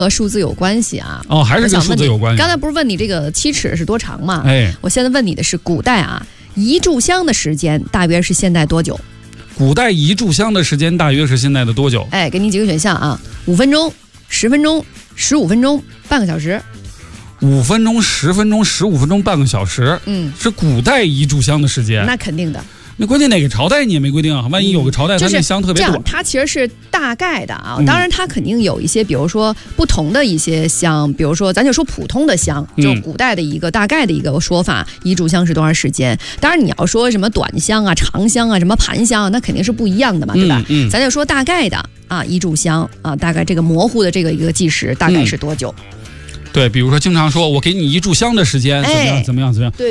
和数字有关系啊。 哦，还是跟数字有关系。 刚才不是问你这个7尺是多长吗？ 哎， 我现在问你的是古代啊，一炷香的时间大约是现代多久？ 古代一炷香的时间大约是现在的多久？ 哎，给你几个选项啊：5分钟、10分钟、15分钟、半个小时。 5分钟、10分钟、15分钟、半个小时。是古代一炷香的时间。 那肯定的。 那关键哪个朝代你也没规定啊，万一有个朝代它那香特别多， 它其实是大概的啊。当然它肯定有一些，比如说不同的一些香，比如说咱就说普通的香，就古代的一个大概的一个说法，一炷香是多长时间。当然你要说什么短香啊、长香啊、什么盘香啊，那肯定是不一样的嘛，对吧？咱就说大概的啊，一炷香啊，大概这个模糊的这个一个计时大概是多久？ 对，比如说经常说我给你一炷香的时间，怎么样？对。